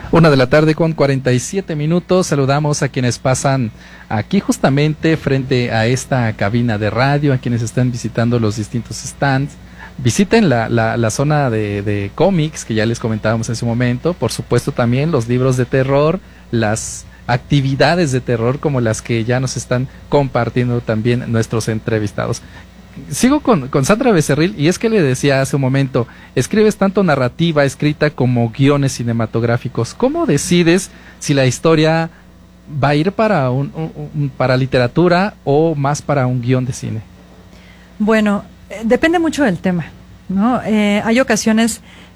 1 de la tarde con 47 minutos. Saludamos a quienes pasan aquí justamente frente a esta cabina de radio, a quienes están visitando los distintos stands. Visiten la zona de cómics que ya les comentábamos en su momento. Por supuesto también los libros de terror, las actividades de terror como las que ya nos están compartiendo también nuestros entrevistados. Sigo con Sandra Becerril, y es que le decía hace un momento, escribes tanto narrativa escrita como guiones cinematográficos. ¿Cómo decides si la historia va a ir para para literatura o más para un guión de cine? Bueno, depende mucho del tema, ¿no? Hay ocasiones